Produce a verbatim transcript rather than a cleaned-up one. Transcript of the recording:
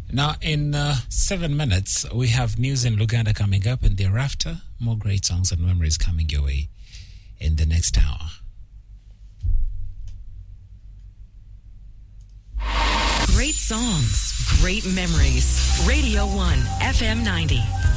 Now, in uh, seven minutes, we have news in Luganda coming up, and thereafter, more great songs and memories coming your way in the next hour. Great songs, great memories. Radio one, F M ninety.